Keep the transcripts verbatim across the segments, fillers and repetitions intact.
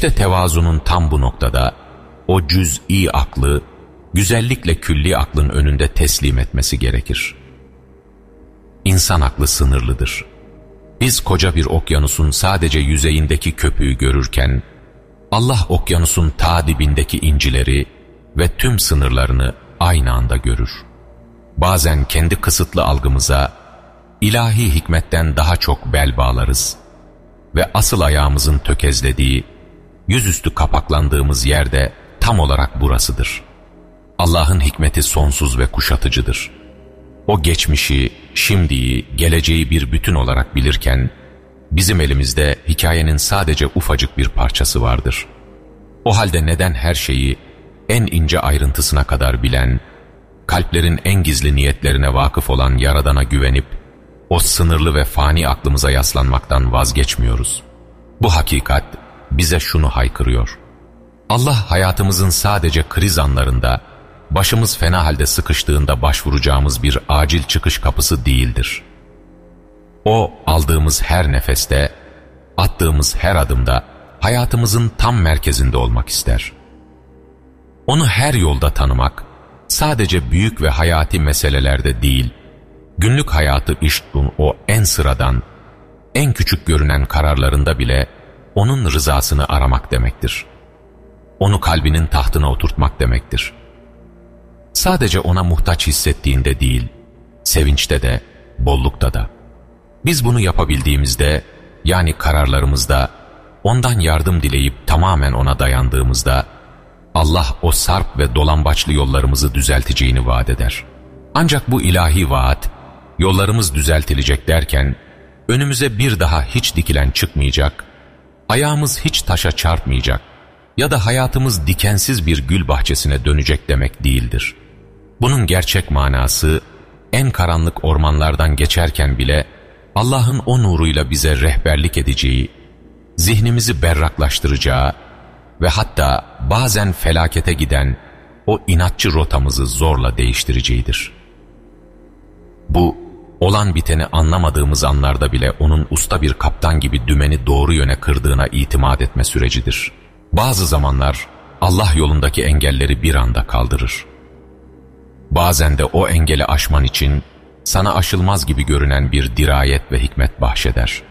İşte tevazunun tam bu noktada o cüz'i aklı güzellikle külli aklın önünde teslim etmesi gerekir. İnsan aklı sınırlıdır. Biz koca bir okyanusun sadece yüzeyindeki köpüğü görürken, Allah okyanusun ta dibindeki incileri ve tüm sınırlarını aynı anda görür. Bazen kendi kısıtlı algımıza ilahi hikmetten daha çok bel bağlarız ve asıl ayağımızın tökezlediği, yüzüstü kapaklandığımız yerde tam olarak burasıdır. Allah'ın hikmeti sonsuz ve kuşatıcıdır. O geçmişi, şimdiyi, geleceği bir bütün olarak bilirken, bizim elimizde hikayenin sadece ufacık bir parçası vardır. O halde neden her şeyi en ince ayrıntısına kadar bilen, kalplerin en gizli niyetlerine vakıf olan Yaradan'a güvenip, o sınırlı ve fani aklımıza yaslanmaktan vazgeçmiyoruz? Bu hakikat bize şunu haykırıyor: Allah hayatımızın sadece kriz anlarında, başımız fena halde sıkıştığında başvuracağımız bir acil çıkış kapısı değildir. O, aldığımız her nefeste, attığımız her adımda hayatımızın tam merkezinde olmak ister. Onu her yolda tanımak, sadece büyük ve hayati meselelerde değil, günlük hayatı iştun o en sıradan, en küçük görünen kararlarında bile onun rızasını aramak demektir. Onu kalbinin tahtına oturtmak demektir. Sadece ona muhtaç hissettiğinde değil, sevinçte de, bollukta da. Biz bunu yapabildiğimizde, yani kararlarımızda, ondan yardım dileyip tamamen ona dayandığımızda, Allah o sarp ve dolambaçlı yollarımızı düzelteceğini vaat eder. Ancak bu ilahi vaat, yollarımız düzeltilecek derken, önümüze bir daha hiç dikilen çıkmayacak, ayağımız hiç taşa çarpmayacak ya da hayatımız dikensiz bir gül bahçesine dönecek demek değildir. Bunun gerçek manası, en karanlık ormanlardan geçerken bile Allah'ın o nuruyla bize rehberlik edeceği, zihnimizi berraklaştıracağı ve hatta bazen felakete giden o inatçı rotamızı zorla değiştireceğidir. Bu, olan biteni anlamadığımız anlarda bile onun usta bir kaptan gibi dümeni doğru yöne kırdığına itimat etme sürecidir. Bazı zamanlar Allah yolundaki engelleri bir anda kaldırır. Bazen de o engeli aşman için sana aşılmaz gibi görünen bir dirayet ve hikmet bahşeder.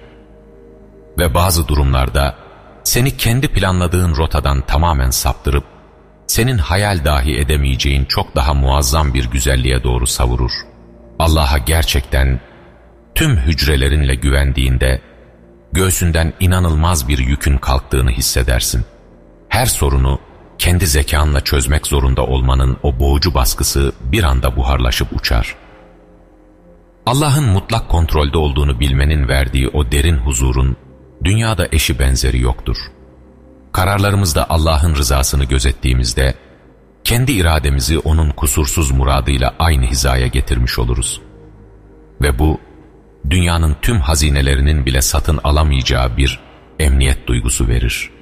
Ve bazı durumlarda seni kendi planladığın rotadan tamamen saptırıp, senin hayal dahi edemeyeceğin çok daha muazzam bir güzelliğe doğru savurur. Allah'a gerçekten tüm hücrelerinle güvendiğinde, göğsünden inanılmaz bir yükün kalktığını hissedersin. Her sorunu kendi zekanla çözmek zorunda olmanın o boğucu baskısı bir anda buharlaşıp uçar. Allah'ın mutlak kontrolde olduğunu bilmenin verdiği o derin huzurun, dünyada eşi benzeri yoktur. Kararlarımızda Allah'ın rızasını gözettiğimizde, kendi irademizi onun kusursuz muradıyla aynı hizaya getirmiş oluruz. Ve bu, dünyanın tüm hazinelerinin bile satın alamayacağı bir emniyet duygusu verir.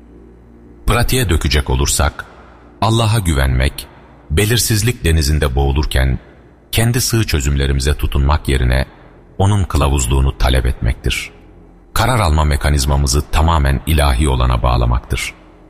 Pratiğe dökecek olursak, Allah'a güvenmek, belirsizlik denizinde boğulurken, kendi sığ çözümlerimize tutunmak yerine, onun kılavuzluğunu talep etmektir. Karar alma mekanizmamızı tamamen ilahi olana bağlamaktır.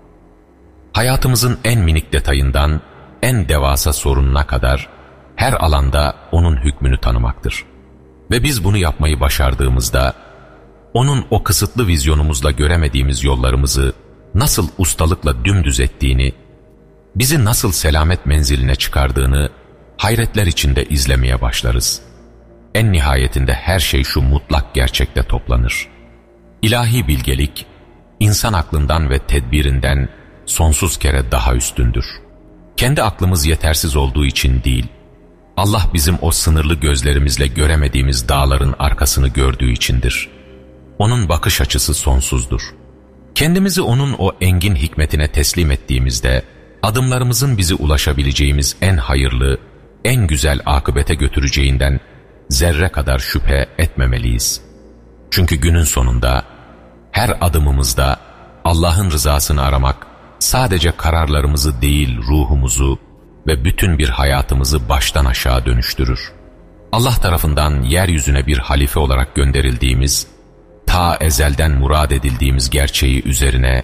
Hayatımızın en minik detayından en devasa sorununa kadar her alanda onun hükmünü tanımaktır. Ve biz bunu yapmayı başardığımızda, onun o kısıtlı vizyonumuzla göremediğimiz yollarımızı nasıl ustalıkla dümdüz ettiğini, bizi nasıl selamet menziline çıkardığını hayretler içinde izlemeye başlarız. En nihayetinde her şey şu mutlak gerçekte toplanır: İlahi bilgelik, insan aklından ve tedbirinden sonsuz kere daha üstündür. Kendi aklımız yetersiz olduğu için değil, Allah bizim o sınırlı gözlerimizle göremediğimiz dağların arkasını gördüğü içindir. Onun bakış açısı sonsuzdur. Kendimizi onun o engin hikmetine teslim ettiğimizde, adımlarımızın bizi ulaşabileceğimiz en hayırlı, en güzel akıbete götüreceğinden zerre kadar şüphe etmemeliyiz. Çünkü günün sonunda, her adımımızda Allah'ın rızasını aramak, sadece kararlarımızı değil ruhumuzu ve bütün bir hayatımızı baştan aşağı dönüştürür. Allah tarafından yeryüzüne bir halife olarak gönderildiğimiz, ta ezelden murad edildiğimiz gerçeği üzerine